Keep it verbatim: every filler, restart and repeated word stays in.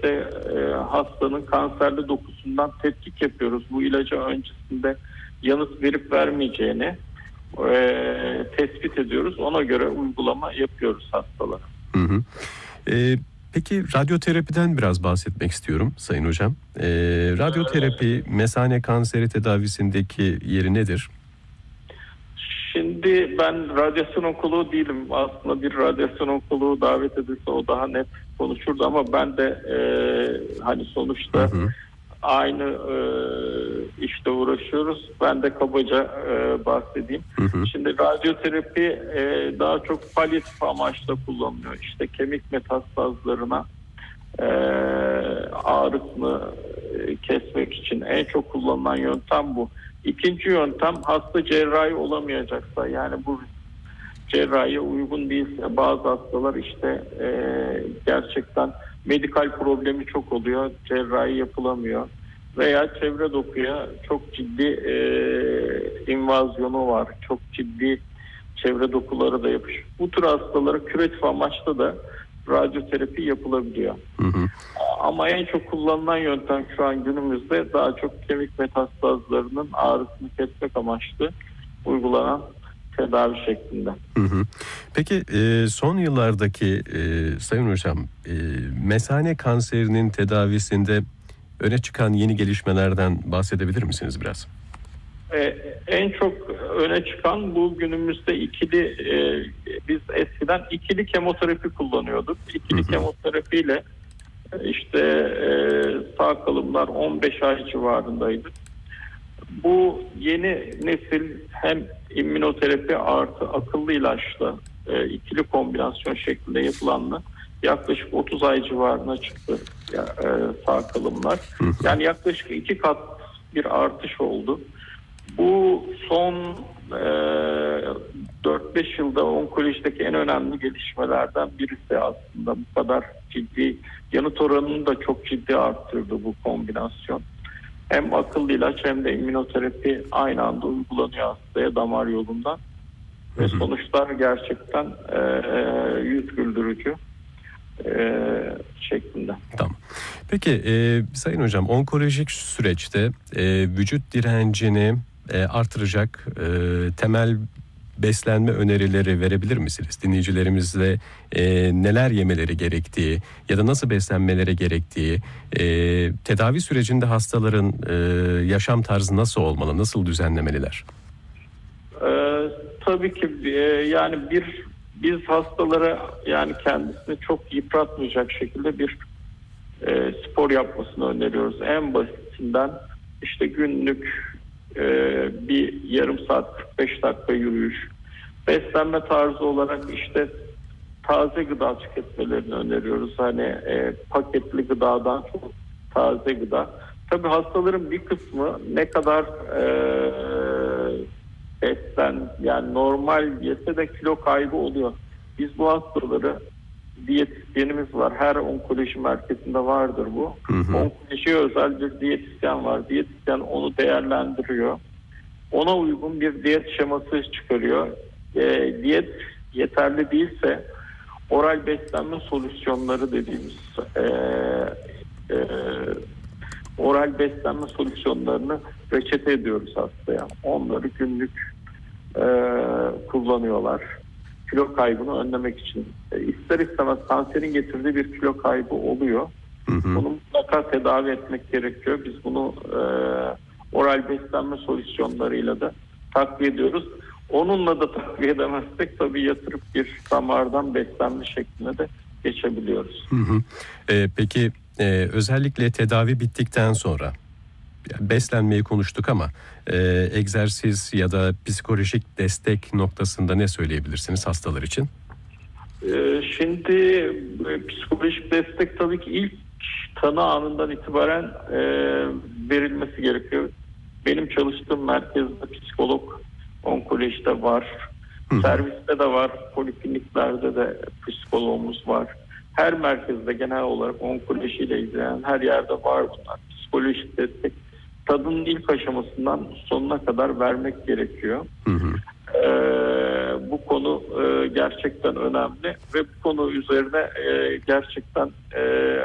işte e, hastanın kanserli dokusundan tetkik yapıyoruz. Bu ilaca öncesinde yanıt verip vermeyeceğini e, tespit ediyoruz. Ona göre uygulama yapıyoruz hastalara. Hı hı. E, peki radyoterapiden biraz bahsetmek istiyorum Sayın Hocam. E, radyoterapi mesane kanseri tedavisindeki yeri nedir? Şimdi ben radyasyon onkoloğu değilim. Aslında bir radyasyon onkoloğu davet edilse o daha net konuşurdu ama ben de e, hani sonuçta hı hı. aynı e, işte uğraşıyoruz. Ben de kabaca e, bahsedeyim. Hı hı. Şimdi radyoterapi e, daha çok palyatif amaçla kullanılıyor. İşte kemik metastazlarına e, ağrısını e, kesmek için en çok kullanılan yöntem bu. İkinci yöntem hasta cerrahi olamayacaksa, yani bu cerrahiye uygun değilse, bazı hastalar işte e, gerçekten medikal problemi çok oluyor, cerrahi yapılamıyor veya çevre dokuya çok ciddi e, invazyonu var, çok ciddi çevre dokuları da yapışıyor. Bu tür hastalara küratif amaçlı da radyoterapi yapılabiliyor. Hı hı. Ama en çok kullanılan yöntem şu an günümüzde daha çok kemik metastazlarının ağrısını kesmek amaçlı uygulanan tedavi şeklinde. Hı hı. Peki e, son yıllardaki e, Sayın Hocam e, mesane kanserinin tedavisinde öne çıkan yeni gelişmelerden bahsedebilir misiniz biraz? Ee, en çok öne çıkan bu günümüzde ikili e, biz eskiden ikili kemoterapi kullanıyorduk. İkili hı hı. kemoterapiyle işte e, sağ kalımlar on beş ay civarındaydı. Bu yeni nesil hem immünoterapi artı akıllı ilaçla e, ikili kombinasyon şeklinde yapılanla yaklaşık otuz ay civarına çıktı ya, e, sağ kalımlar. Hı hı. Yani yaklaşık iki kat bir artış oldu. Bu son e, dört beş yılda onkolojideki en önemli gelişmelerden birisi aslında. Bu kadar ciddi yanıt oranını da çok ciddi arttırdı bu kombinasyon. Hem akıllı ilaç hem de immünoterapi aynı anda uygulanıyor hastaya damar yolundan. Ve sonuçlar gerçekten e, yüz güldürücü e, şeklinde. Tamam. Peki e, Sayın Hocam, onkolojik süreçte e, vücut direncini e, artıracak e, temel beslenme önerileri verebilir misiniz? Dinleyicilerimizle e, neler yemeleri gerektiği ya da nasıl beslenmeleri gerektiği, e, tedavi sürecinde hastaların e, yaşam tarzı nasıl olmalı, nasıl düzenlemeliler? Ee, tabii ki e, yani bir biz hastalara yani kendisini çok yıpratmayacak şekilde bir e, spor yapmasını öneriyoruz. En basitinden işte günlük e, bir yarım saat kırk beş dakika yürüyüş. Beslenme tarzı olarak işte taze gıda tüketmelerini öneriyoruz. Hani e, paketli gıdadan çok taze gıda. Tabii hastaların bir kısmı ne kadar e, beslen yani normal yese de kilo kaybı oluyor. Biz bu hastaları, diyetisyenimiz var. Her onkoloji merkezinde vardır bu. Hı hı. Onkolojiye özel bir diyetisyen var. Diyetisyen onu değerlendiriyor. Ona uygun bir diyet şeması çıkarıyor. E, diyet yeterli değilse oral beslenme solüsyonları dediğimiz e, e, oral beslenme solüsyonlarını reçete ediyoruz hastaya. Onları günlük e, kullanıyorlar. Kilo kaybını önlemek için. E, ister istemez kanserin getirdiği bir kilo kaybı oluyor. Hı hı. Bunu mutlaka tedavi etmek gerekiyor. Biz bunu e, oral beslenme solüsyonlarıyla da takviye ediyoruz. Onunla da takviye edemezsek tabii yatırıp bir damardan beslenme şekline de geçebiliyoruz. Hı hı. E, peki e, özellikle tedavi bittikten sonra yani beslenmeyi konuştuk ama e, egzersiz ya da psikolojik destek noktasında ne söyleyebilirsiniz hastalar için? E, şimdi e, psikolojik destek tabii ki ilk tanı anından itibaren e, verilmesi gerekiyor. Benim çalıştığım merkezde psikolog onkolojide var. Hı. Serviste de var. Polikliniklerde de psikologumuz var. Her merkezde genel olarak onkolojiyle ilgilenen her yerde var bunlar. Psikolojik destek tadının ilk aşamasından sonuna kadar vermek gerekiyor. Hı hı. Ee, bu konu e, gerçekten önemli ve bu konu üzerine e, gerçekten e,